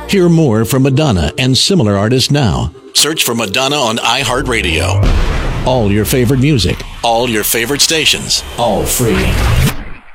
Hear more from Madonna and similar artists now. Search for Madonna on iHeartRadio. All your favorite music, all your favorite stations, all free.